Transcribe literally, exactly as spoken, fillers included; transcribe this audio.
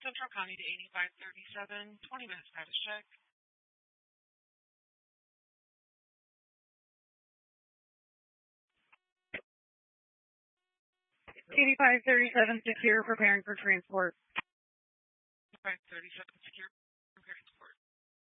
Central County to eighty-five thirty-seven, twenty minutes status check. eighty-five thirty-seven secure, preparing for transport. eighty-five thirty-seven secure.